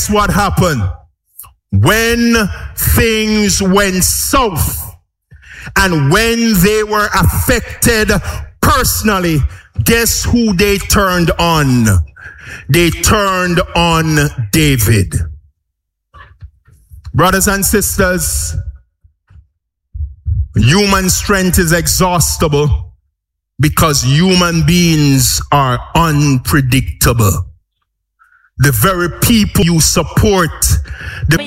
guess what happened? When things went south and when they were affected personally, guess who they turned on? They turned on David. Brothers and sisters, human strength is exhaustible because human beings are unpredictable. The very people you support, the